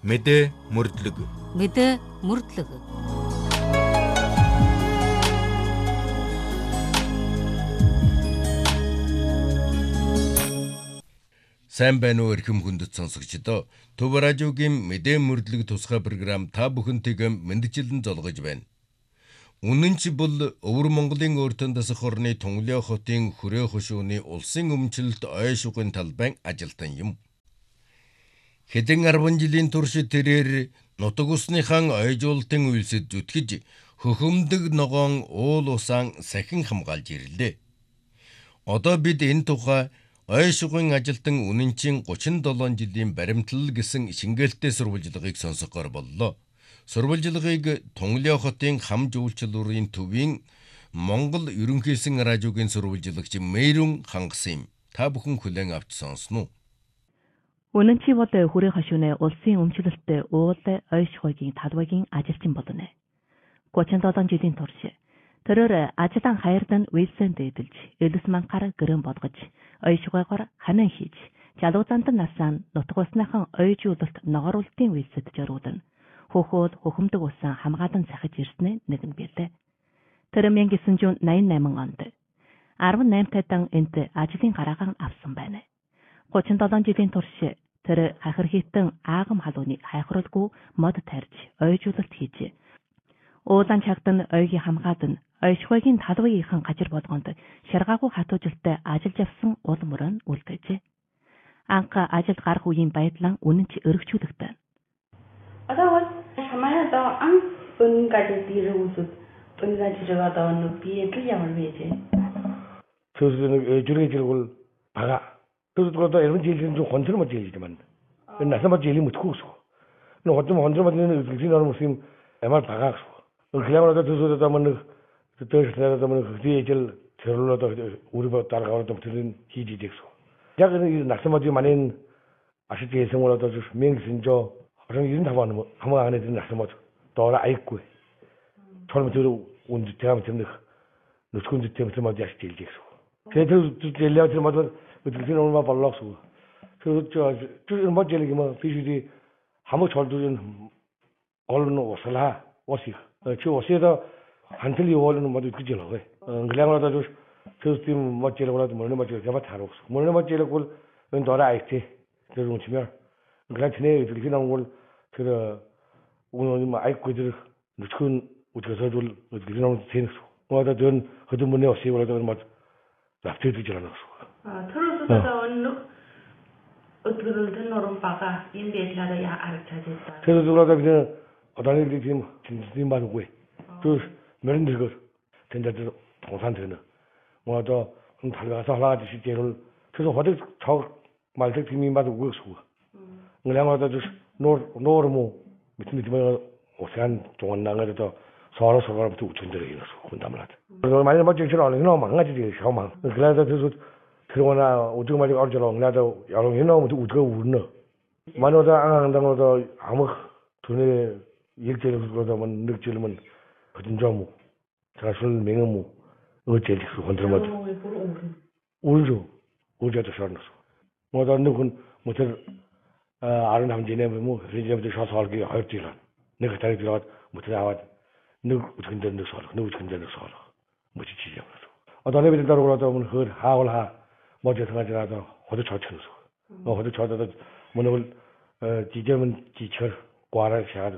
Мэдээ мөрдлөг. Мэдээ мөрдлөг. Сайн байна уу эрхэм хүндэт сонсогчдоо. Төв радиогийн мэдээ мөрдлөг тусгай програм та бүхэнтэйг мэндчилэн золгож байна. Үнэн ч бол Өвөр Монголын өөртөө дасах орны Тунгалин хотын Хүрээ хошууны улсын өмчлөлт ой шугын талбайн ажилтан юм. Хэдэн 10 жилийн турш тэрээр нутаг усныхан ойжуулалтын үйлсэд зүтгэж хөхөмдөг ногоон уул усаан сахин хамгаалж ирлээ. Одоо бид энэ тухай ой шугын ажилтан үнэнчийн 37 жилийн баримтлал гэсэн шингээлтэй сурвалжлагыг сонсохоор боллоо. Сурвалжлагыг Тунгалин хотын хам жуулчлалын төвийн Монгол ерөнхийсэн радиогийн сурвалжлагч Мэрүн хангасан юм. Та бүхэн хүлээн авч сонсноо. Үнэн чи бол Хүрээ хошууны улсын өмчлөлтөд уул ой шугын талбайгийн ажилчин болно. 37 жилийн турш тэрээр ажлан хайрдан үйлсэнд эдэлж, элс манхаар гэрэн болгож, ой шугайгаар ханан хийж, жалуузаанд насаан нутаг усныхан ойжуулалт ногоруулалтын үйлсэд зориулна. Хөхөөд хөхөмдөг усан хамгаалан сахиж ирснэ нэгэн билээ. Тэр 1988 онд 18 тайдан энд ажлын гараагаан авсан байна. 37 жилийн турш тэр хахир хитэн аагам халууныг хайхруулгүй мод тарьж, ойжуулалт хийж, уулан чагдан ойгийн хамгаалан, ой шугайгийн талбайгийн гажир болгонд шаргаагүй хатуужилтай ажиллаж явсан уул мөрөн үлдээжээ. Анх ажилд гарах үеийн байдлаа үнэн ч өргөжүүлэгдэн. Одоо бол хамаа одоо гажид ирүүсүүд гажидгаа одоо нэг биедл ямар байж. Төсөөлөг жүргэл бага. Төсөөлөг одоо 20 жилийн зүг хонцрмод хийж байна. Энэ насамд жилийн мөтхүүс. Энэ хонцрмод энэ үзэгдлийн нормс юм ямар багаас. Клемор одоо төсөөлөд одоо мөн төсөөлөд одоо мөн хөвжил тэрлээд өөрөөр дараагаар одоо тэрийг хийж идэх. Яг энэ насамд манай ашиг хийсэн бол одоо 1995 он хамаагааны насамд доор аяггүй. Тормор үнд тэмцэнэх нүцгүнд тэмцэмэд яаж хийлгэх. Тэгээд тэр мод үзэгдлийн норм боллоо шүү. Тэр модель юм физики хамаач холдуулын олон услаа усих. Чи усэда хантли явуулын мод үзэж байгаа. Глэмор одоо тэр модель болоод мөрний модель яваад харуулсан. Мөрний модель бол энэ доор айти. Тэр үнчмээр. Глэчнээ үзэгдлийн норм бол тэр үнэн айгүй тэр нүцгүн үзэсэд бол үзэгдлийн норм тэнэс. Одоо тэр хөдөлмөрний усыг болоод мод завтэж байгаа. Тэр одоо өнөг өдрөлтөн норм бага энэ байдлаараа яарч чаддаг. Тэр зүгээр одоо нэг тийм тэнцэн байгаагүй. Тэр мөрөн дэргөр тэндээ тонсан тэрнэ. Одоо энэ талгаас халаад шийдэл тэр ходог цог малдаг тийм юм байгаагүй шүү. Нэлээд одоо нуур муу мэдмэд усан туунаагаар одоо соороо бит үчэндэр юм шүү. Хүн дамраад. Манай мод жишээ нь нөө мангаж тийм шооман. Глада тэрүүна өдөрмөлийг орж ирээ надад яруу энэ өдгөө үрнэ. Манай одоо ангаандаа амх түнээ 일제로도 만 늑질만 거진점 자sul 맹무 어제릭스 혼들만 울죠 울자도 셔는스 뭐다 누군 뭐들 아른 함진에 뭐 리제부터 셔서하기 할지라 내가 다리 들어가 뭐들 나와 누구 근데 너 서로 누구 근데 너 서로 뭐지 지죠 어떤 애들 따라오라도 하면 그 하올하 뭐지 생각이라도 호도 저쳐서 호도 저도 뭐는 지점은 지철 과를 샤도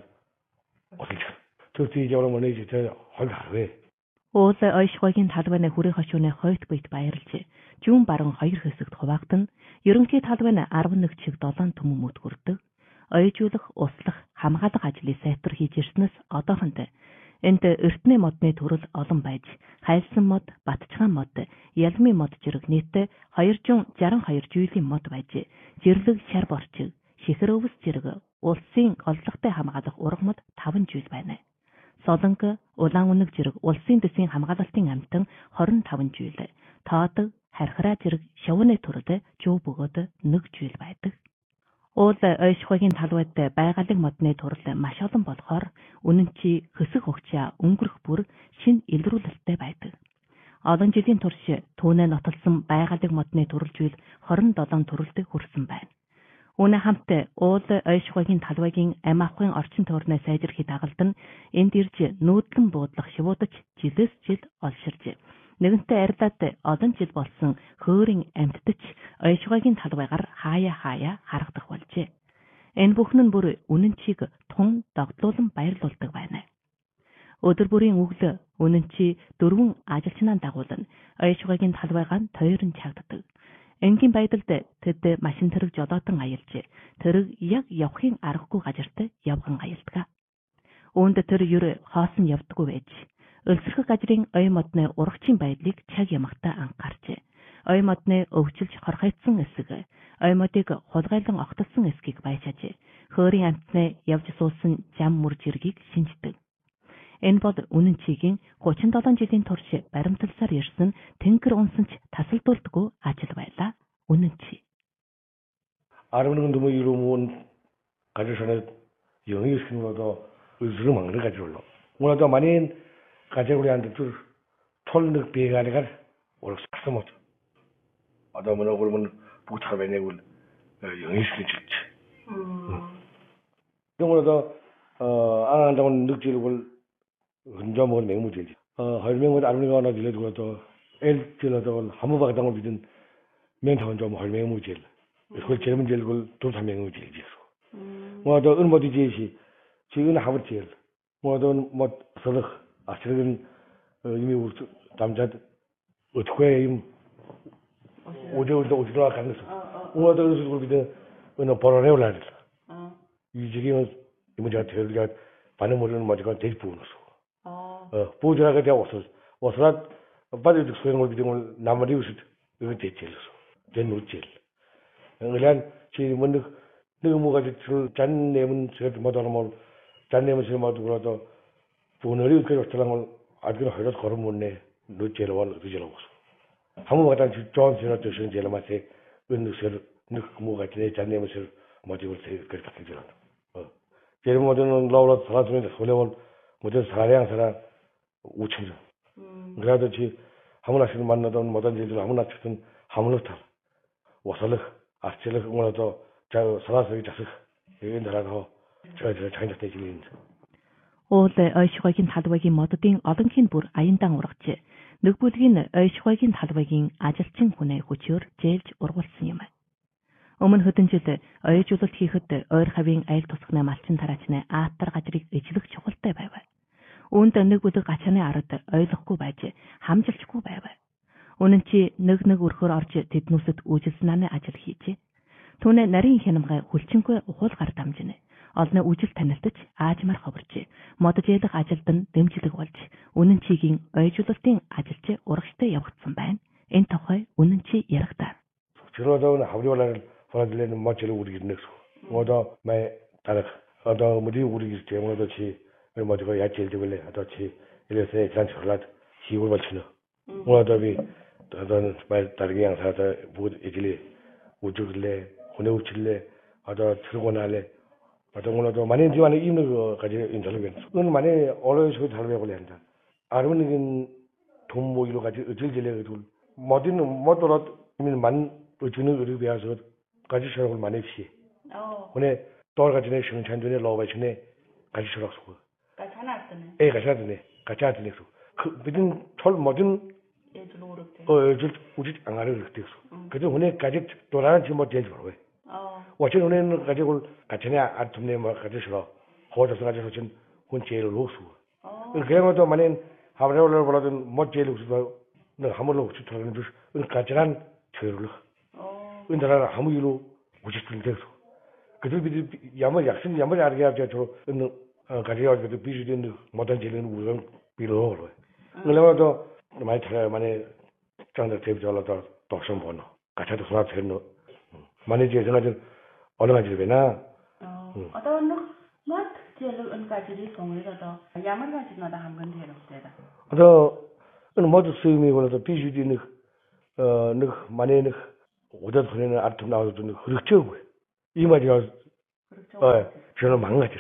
Уул ой шугайгийн талбайны Хүрээ хошууны хойд бит баярлж, зүүн баруун хоёр хэсэгт хуваагдана. Ерөнхий талбайны 11 чиг 7 төмөн мөт хүрдэг. Ойжуулах, услах, хамгаалах ажлыг сайтар хийж ирснээс одоохондоо энд эртний модны төрөл олон байж, хайлсан мод, батчгаан мод, ялмын мод зэрэг нийтдээ 262 жилийн мод байж, жирлэг шар борчиг, шихэр өвс зэрэг улсын олзлогтой хамгаалах ургамд 5 жил байна. Солонго, улаан үнэг зэрэг улсын дэсийн хамгаалалтын амтан 25 жил, тоодог, хархраа зэрэг шавууны төрөл жуу бөгөөд 1 жил байдаг. Уул ой шугайгийн талбайд байгалийн модны төрөл маш олон болохоор үнэн чи хөсөх хугацаа өнгөрөх бүр шин илрүүлэлттэй байдаг. Олон жилийн турш түүнээ нотолсон байгалийн модны төрөлжүүл 27 төрөлд хүрсэн байна. Үүнээ хамт уул ойшгоогийн талбайгийн амь ахуйн орчин тойрноо сайжрахыг дагалдан энд ирж нүүдлэн буудлах шивуудаж жилээс жил олширж нэгэнтээ арилаад олон жил болсон хөөрийн амьтдч ойшгоогийн талбайгаар хаяа харагдах болжээ. Энэ бүхэн нь бүр үнэн чиг тун догдлуулан баярлуулдаг байна. Өдөр бүрийн өглөө үнэн чи 4 ажилчнаа дагуулна ойшгоогийн талбайгаан тойрон чагддаг. Энгийн байдалд тэд машин тэрэг жолоотон аялж тэрэг яг явахын аргагүй газарт явган аялдаг. Үүнд тэр ер хоосон явдаггүй байж өлсөрхөг газрын ой модны урагчийн байдлыг чаг ямагтаа анхаарч ой модны өвчлж хорхойцсон эсэг ой модыг хулгайлан огтолсон эсгийг байшааж хөөрийн амтны явж суусан зам мөр жиргийг шинждэг. Энэ бол үнэн чигийн 37 жилийн турш баримталсаар ирсэн тэнгэр унсанч тасалдуулдаггүй ажил байлаа. Үнэн чи. 11 дөмөө 이름은 가져서는 영이 신고도 의스를 막는 가지로. 뭐라도 많이 가져오려는데 줄 톨늑 비가리가 오르 싹스못. 어떤 뭐 그러면 부탁해 내고 영이 신고지. 그러므로 안 한다고 늑지를 혼자 먹은 맹무제지. 할맹은 아무리가 하나 들려도 엘 들려도 한번 받았다고 믿은 맹타원 좀 할맹무제. 그걸 제일 제일 걸 도사 맹무제지. 뭐도 은모디 제시 지금 하버티엘. 뭐도 뭐 서로 아시는 이미 우리 남자 어떻게 임 오저도 오지로 가는 거. 뭐도 그래서 그렇게 어느 벌어내 올라들. 이 지금은 이모자 대가 반응 모르는 뭐가 대지 부는어. 보조하게 되어 와서 빠져도 소용 못 되는 나머지 우스 이거 대체로 된 우질 그냥 지금 너무가 잔내면 저도 못하면 잔내면 저 모두 그러도 돈을 그렇게 들어간 아주 하려서 걸어못네 놓지를 원 그지라고 한번 갖다 좋은 지나 되신 제일 맛에 은느서 뭐가 되네 잔내면서 모두를 그렇게 되잖아 제일 모두는 라우라 살아주는 소리를 모두 사랑 사람 5천 원. 그래도 지 아무나 시를 만나던 모든 일들 아무나 치든 아무나 타. 와서를 아치를 뭐라도 저 살아서 자식 이런 나라고 저 장작 대지는. Уул ойшгоогийн талбайгийн моддын олонхын бүр аяндан ургач нэгбүлгийн ойшгоогийн талбайгийн ажилчин хүнээ хүчээр зээлж ургуулсан юм. Өмнө хэдэн жил ойжуулалт хийхэд ойр хавийн айл тусганы малчин тараачны аатар газрыг ижлэх чухалтай байв. Үүнд нэг бүлэг гачааны ард ойлгохгүй байж хамжилчгүй байв. Үнэн чи нэг өрхөөр орж тэднүүсэд үжилснаны ажил хийж түүнээ нарийн хянамгай хүлчингүй ухуулгаар дамжинэ. Олны үжил танилтаж аажмаар ховорч моджээлэх ажилд нь дэмжлэг болж үнэн чигийн ойжуулалтын ажилч урагштай явагдсан байна. Энэ тухай үнэн чи яригдаа. 저러다 하루를 보내들는 멋지를 우리 기능수. 뭐도 매 다른 어도 무디 우리 기 때문에도 지 뭐도 야채를 되길래 아도치 이래서 잔철라 시골 맞추는 뭐도비 다른 말 다르게 양사다 뭐 이길래 우주길래 혼에 우칠래 아도 들고 날래 어떤 거도 많이 지만에 있는 거 가지 인터뷰는 그건 많이 어려서 달배 걸린다 아르는 돈 모이로 가지 어질질래 그 뭐든 뭐더라 만 주는 의리 배워서 가지 시작을 많이 피. 오늘 돌아가지네 시는 잔존에 러바지네 가지 시작하고. 가차나스네. 가차드네. 가차드네. 그 비든 철 뭐든 예줄 우지 안 하려 그랬어. 그래서 오늘 가지 돌아가지 못 되지 뭐. 어제 오늘은 가지고 가차네 아tum네 뭐 가지 시작. 거기서 가지고 진 혼체를 놓수. 그래도 많이 하버를 벌어든 못 제일 우스도 너 함을로 우치 돌아가는 줄 가지란 저를 은다라 아무 일로 우지스를 대서 그들 비디 야마 약신 야마 알게 하자 저 가지고 그 비주된 모든 제는 우선 비로로 그래도 많이 잘 많이 장들 대비절로도 독선 번호 같이도 수납 되는 많이 제가 좀 어느 가지 되나 어떤 뭐 제일 은가지리 송이라도 야만 가지 나다 한 건데 해놓대다 저 모두 쓰임이 원래도 비주된 늑 많이 오다 보내는 아tum 나와서 그렇죠. 이 말이야. 저는 망가져.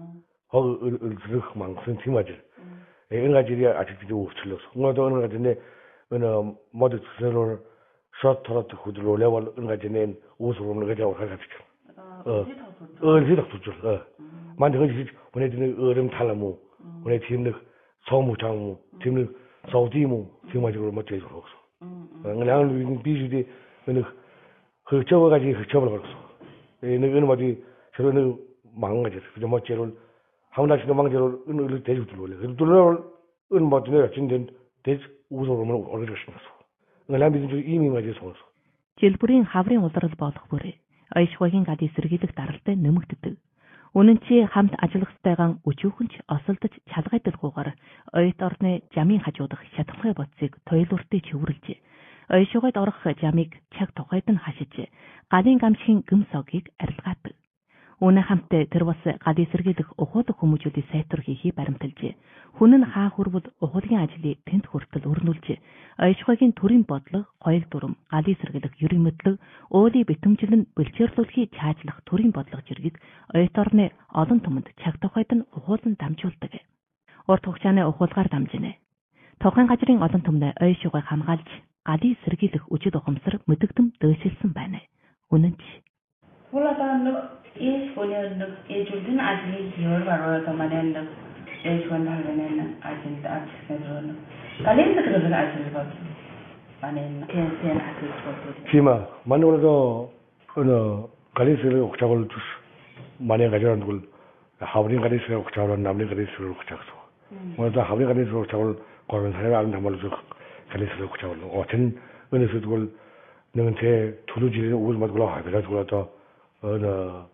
그렇게 망선 팀하죠. 인가지리 아직도 없을려서. 뭐도 어느 가지네 어느 모두 스스로 셔터트 후드로 레벨 인가지네 우스로 오는 거죠. 가지고. 딱 좋죠. 만데 그 보내드는 얼음 탈라무, 보내 팀의 소무 장무, 팀의 소디무, 팀마저로 뭐 제일 좋았어. 그냥 비주디 그 저거까지 그 접을 걸었어. 얘는 어디 저는 망가졌어. 그저 뭐 제로 하나씩 망가져 은을 대주 들어올래. 그 들어올 은 뭐든 진된 대 우소로만 오래졌어. 그냥 비주 이미 맞아서. Жилбүрийн хаврын улрал болох бүрээ ойшхогийн гади сэргийлэх даралтай нэмэгддэг. Үнэн чи хамт ажиллах стайгаан өчүүхэнч осолдож чалгайдалгүйгээр ойд орны жамын хажуудах шатахгай боцыг тойлууртыг чөвөрлж ойшгойд орох жамыг чаг тухайд нь хашиж гадын гамшигын гүм согийг арилгаадаг. Үнэн хамтдаа тэр бас гади сэргийлэх ухуулах хүмүүжүүдийн сайтар хийхийг баримталж хүн нь хаа хүрвэл ухуулгын ажлыг тэнд хүртэл өрнүүлж ойшгойгийн төрийн бодлого, гоёл дүрм, гади сэргийлэх ерөн мэдлэг, уулын битэмжлэн бэлчээрлүүлэхийг чаажлах төрийн бодлого зэргийг ойд орны олон түмэнд чаг тухайд нь ухуулан дамжуулдаг. Урт хугацааны ухуулгаар дамжинэ. Тухайн газрын олон түмнээ ойшгой хамгаалж гади сэргийлэх үжил ухамсар мэдэгдэм дэвшилсэн байна. Үнэн ч 보내는 예술은 아직 기회를 바로 말하는 예술은 하려는 아직 아직은 갈래서 그런 아직 봐. 만엔 괜찮은 아직 봐. 지마 만으로도 어느 갈래서를 옥작을 주스. 만에 가져온 걸 하브린 갈래서를 옥작을 남는 갈래서를 옥작서. 뭐다 하브린 갈래서를 옥작을 거는 사람이 안 담아서 갈래서를 옥작을 어떤 어느서 그걸 너한테 두루지는 옷을 맞고 하더라도 또 어느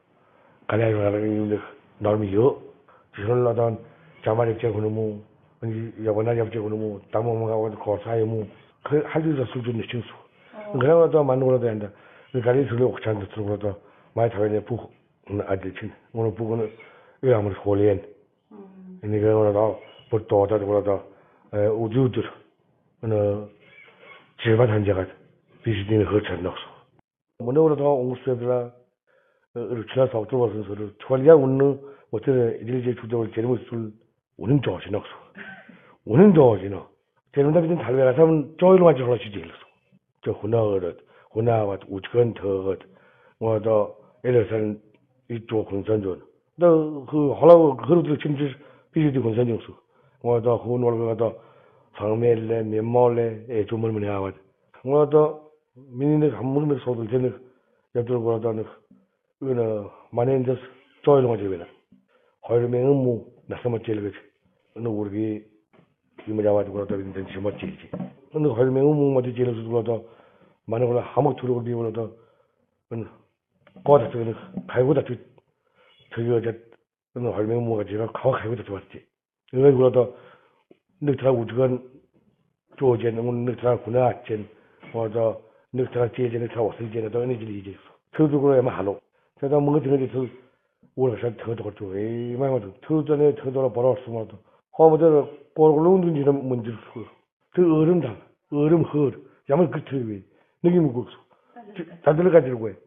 갈래서를 norm이요. 지설라던 자만이 제고는 여번에 잡제고는 담모가고 거사이무 그 할주서 수준의 친수. 그래도 만으로도 한다. 그 갈래서를 옥작을 들어도 많이 타면에 부 아들친 오늘 부고는 왜 아무리 홀리엔 이니가 오늘도 보도다 그러다 우주들 어느 제발 한자가 비슷한 거처럼 넣었어. 뭐는 옹수들아 루치라서 들어와서 소리 twalya 운는 어떻게 이들제 주도를 제대로 술 오는 저 지났어. 오는 저 지나. 제대로 비든 달외가 사면 저일로 가지고 그러시지 일었어. 저 혼나와 우주건 더 뭐도 예를 이쪽 군산전 너그 하라고 그릇을 침지 비주디 군산정수 뭐도 혼월가다 상매래 면모래 애조물문에 하와 뭐도 민인의 한문을 소들 되는 옆들보다는 어느 만엔저 조일로 가지고라 허르맹은 뭐 나서면 제일 그지 어느 우리 이모 잡아도 그러다 인된 지멋지지 어느 허르맹은 뭐 어디 제일 수도라도 많은 걸 하목 들어오고 비오라도 어느 거다 저는 갈고다 저기 어제 어느 할매가 뭐가 제가 가와 갈고다 좋았지. 이거 그러다 늑트라 우주건 조제는 오늘 늑트라 구나 젠 뭐저 늑트라 제제는 다 왔을 때는 더 에너지를 이제 저도 에마 하로. 제가 뭔가 되게 오래서 더더 또 에마도 더전에 더더 벌었으면도 허무들 보르글룬 지는 문제를 그 얼음 허 야만 그 틀이 느낌이 없어. 다들 가지고 해.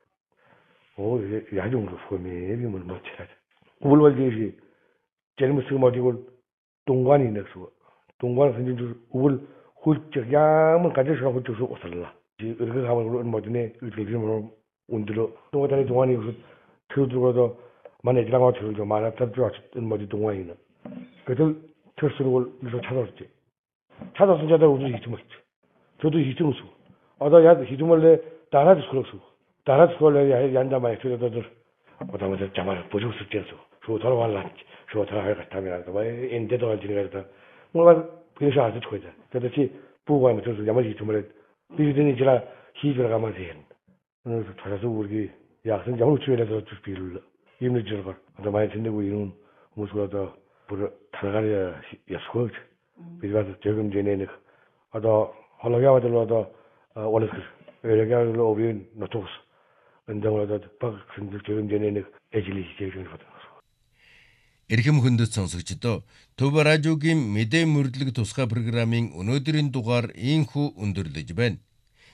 오, 야종 그 소매비 뭐 못해라. 우울월제시 제르무스 뭐디고 동관이 넥서. 동관 선진 우울 훌쩍 야만 가져서 훌쩍서 옷을라. 이 이렇게 가면 뭐드네 이렇게 좀 온들어 동관이 동관이 그 들어도 만에 지나가 들어도 말았다 들어왔던 뭐지 동관이는. 그래서 철수를 그래서 찾았지. 찾아서 저도 우리 히트먹지. 저도 히트먹수. 야 히트먹래 따라서 그렇소. 따라서 걸려 양자마에 들어도들 어쩌면 자말 부족스 때서 저 돌아와라. 저 돌아갈 같다면 뭐 인데도 할 지내가 뭔가 그래서 아주 좋아져. 그렇지 부고하면 저도 야말 히트먹래 비즈니 지라 히즈라 가면 돼. 그래서 찾아서 우리 약선 장로 주변에서 주비를 임을 지르고 더 많이 듣고 이런 무서워도 불 타가야 야스고 비가서 지금 전에는 아다 할아가들로도 원래 여기로 오면 노토스 엔정으로도 박 지금 전에는 에질리 제일 거든. Эрхэм хүндэт сонсогчдоо Төв радиогийн мэдээ мөрдлөг тусгай программын өнөөдрийн дугаар ийхүү өндөрлөж байна.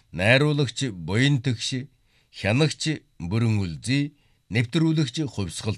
Найруулагч Буян Төгш, хянагч Бүрэн Үлзий, нэвтрүүлэгч Хувьсгал